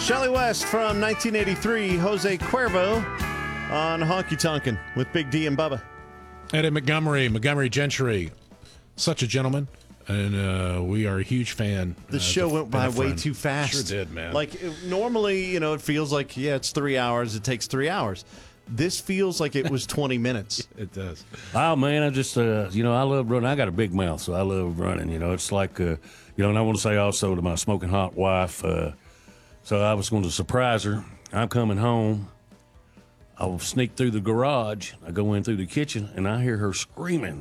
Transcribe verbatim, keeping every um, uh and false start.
Shelley West from nineteen eighty-three, Jose Cuervo on Honky Tonkin' with Big D and Bubba. Eddie Montgomery, Montgomery Gentry, such a gentleman, and uh, we are a huge fan. The uh, show to, went by way friend. too fast. Sure did, man. Like, it, normally, you know, it feels like, yeah, it's three hours. It takes three hours. This feels like it was twenty minutes. It does. Oh, man, I just, uh, you know, I love running. I got a big mouth, so I love running. You know, it's like, uh, you know, and I want to say also to my smoking hot wife, uh, so I was going to surprise her. I'm coming home. I'll sneak through the garage. I go in through the kitchen, and I hear her screaming